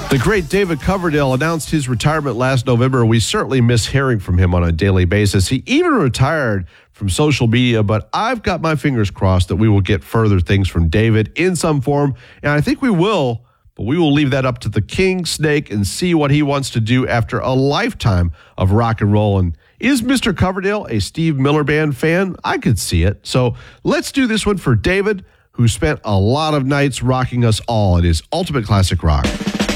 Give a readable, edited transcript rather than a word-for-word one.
The great David Coverdale announced his retirement last November. We certainly miss hearing from him on a daily basis. He even retired from social media, but I've got my fingers crossed that we will get further things from David in some form, and I think we will, but we will leave that up to the King Snake and see what he wants to do after a lifetime of rock and roll. And is Mr. Coverdale a Steve Miller Band fan? I could see it. So let's do this one for David, who spent a lot of nights rocking us all at his Ultimate Classic Rock.